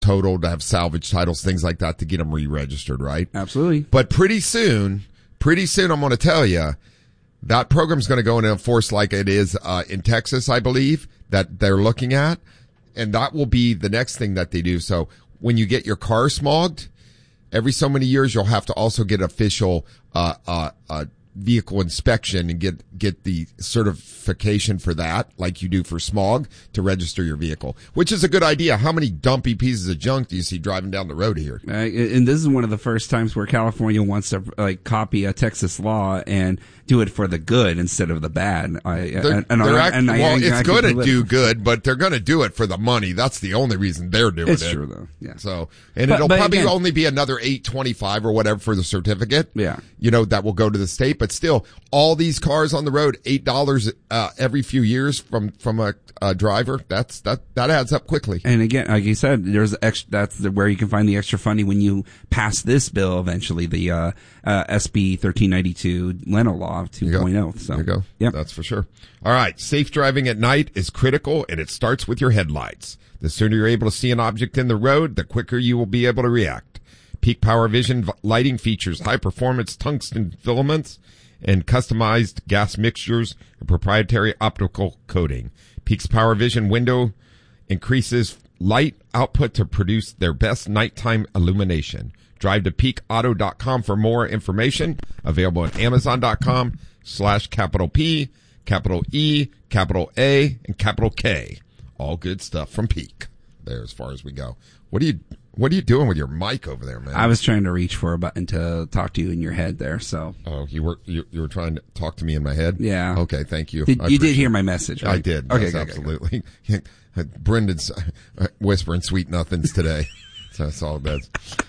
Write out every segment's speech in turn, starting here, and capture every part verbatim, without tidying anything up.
totaled, to have salvage titles, things like that to get them re-registered, right? Absolutely. But pretty soon, pretty soon, I'm going to tell you, that program's going to go into force like it is uh, in Texas, I believe, that they're looking at. And that will be the next thing that they do. So when you get your car smogged, every so many years, you'll have to also get official uh, uh, uh, vehicle inspection and get get the certification for that, like you do for smog, to register your vehicle, which is a good idea. How many dumpy pieces of junk do you see driving down the road here? Uh, and this is one of the first times where California wants to like copy a Texas law and do it for the good instead of the bad. I, they're, and, and they're I, act, and I, well, I, it's I going to live. do good, but they're going to do it for the money. That's the only reason they're doing it's it. It's true, though. Yeah. So, and but, it'll but probably again, only be another eight twenty-five or whatever for the certificate. Yeah. You know, that will go to the state, but still, all these cars on the road, eight dollars uh, every few years from from a, a driver. That's that that adds up quickly. And again, like you said, there's extra, that's the, where you can find the extra funding when you pass this bill eventually, the uh, uh, S B thirteen ninety-two Leno Law two point oh. So there you go. Yep. That's for sure. All right, safe driving at night is critical, and it starts with your headlights. The sooner you're able to see an object in the road, the quicker you will be able to react. Peak Power Vision lighting features high-performance tungsten filaments and customized gas mixtures and proprietary optical coating. Peak's Power Vision window increases light output to produce their best nighttime illumination. Drive to peak auto dot com for more information. Available at amazon.com slash capital P, capital E, capital A, and capital K. All good stuff from Peak. There, as far as we go. What are you, what are you doing with your mic over there, man? I was trying to reach for a button to talk to you in your head there, so. Oh, you were, you, you were trying to talk to me in my head? Yeah. Okay, thank you. Did, you did hear my message, right? I did. Okay, yes, okay, absolutely. Okay. Brendan's uh, whispering sweet nothings today. So that's all it does.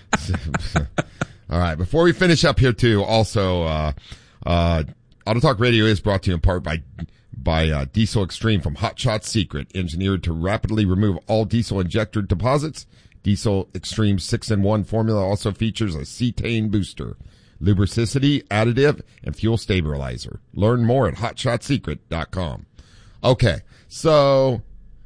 All right. Before we finish up here too, also, uh, uh, Auto Talk Radio is brought to you in part by, by, uh, Diesel Extreme from Hot Shot Secret, engineered to rapidly remove all diesel injector deposits. Diesel Extreme six in one formula also features a cetane booster, lubricity additive, and fuel stabilizer. Learn more at hot shot secret dot com. Okay. So,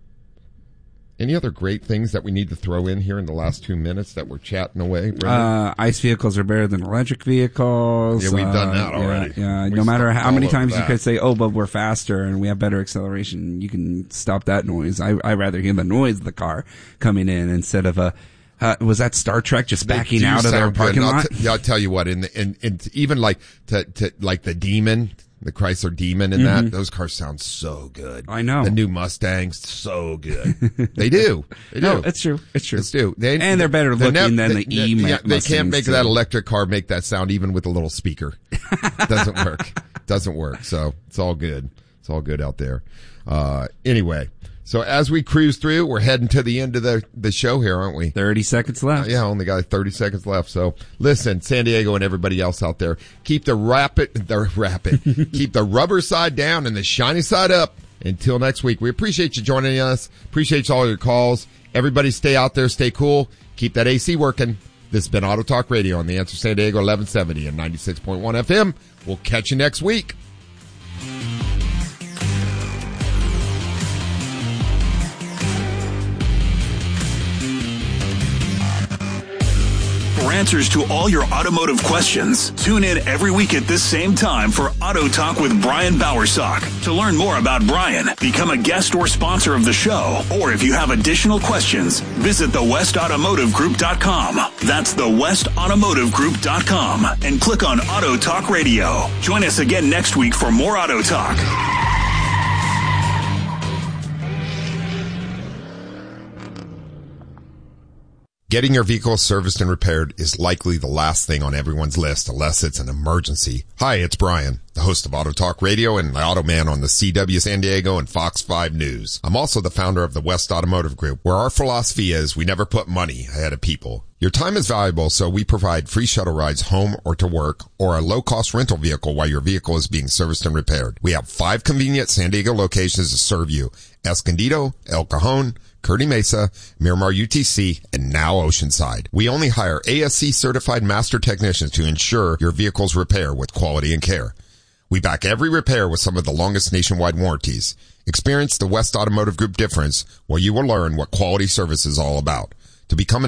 any other great things that we need to throw in here in the last two minutes that we're chatting away? Uh, ICE vehicles are better than electric vehicles. Yeah, we've done uh, that already. Yeah, yeah. We No matter how many times that. you could say, oh, but we're faster and we have better acceleration, you can stop that noise. I, I rather hear the noise of the car coming in instead of a, uh, was that Star Trek just They backing do out of their sound good. parking And I'll lot? T- yeah, I'll tell you what, in the, in, in even like, to, to, like the Demon, the Chrysler Demon and Mm-hmm. that, those cars sound so good. I know. The new Mustangs, so good. They do. They do. No, it's true. It's true. It's do. They, And they're better looking nev- than they, the E yeah, They Mustangs, can't make too. that electric car make that sound even with a little speaker. Doesn't work. Doesn't work. So it's all good. It's all good out there. Uh, anyway. So as we cruise through, we're heading to the end of the, the show here, aren't we? thirty seconds left. Uh, yeah, only got thirty seconds left. So listen, San Diego and everybody else out there, keep the rapid, the rapid, keep the rubber side down and the shiny side up. Until next week, we appreciate you joining us. Appreciate all your calls. Everybody stay out there, stay cool. Keep that A C working. This has been Auto Talk Radio on the Answer San Diego eleven seventy and ninety-six point one F M. We'll catch you next week. For answers to all your automotive questions, tune in every week at this same time for Auto Talk with Brian Bowersock. To learn more about Brian, become a guest or sponsor of the show, or if you have additional questions, visit the west automotive group dot com. That's the west automotive group dot com and click on Auto Talk Radio. Join us again next week for more Auto Talk. Getting your vehicle serviced and repaired is likely the last thing on everyone's list unless it's an emergency. Hi, it's Brian, the host of Auto Talk Radio and the Auto Man on the C W San Diego and Fox five News. I'm also the founder of the West Automotive Group, where our philosophy is we never put money ahead of people. Your time is valuable, so we provide free shuttle rides home or to work or a low-cost rental vehicle while your vehicle is being serviced and repaired. We have five convenient San Diego locations to serve you: Escondido, El Cajon, Kearny Mesa, Miramar U T C, and now Oceanside. We only hire A S C certified master technicians to ensure your vehicle's repair with quality and care. We back every repair with some of the longest nationwide warranties. Experience the West Automotive Group difference where you will learn what quality service is all about. To become